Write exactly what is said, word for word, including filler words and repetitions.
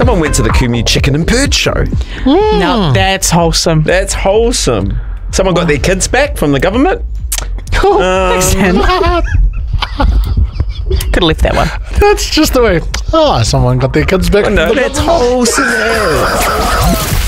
Someone went to the Kumu Chicken and Bird Show. Mm. No, that's wholesome. That's wholesome. Someone got their kids back from the government. Cool. Um, Thanks, Sam. Could have left that one. That's just the way. Oh, someone got their kids back. No, that's wholesome.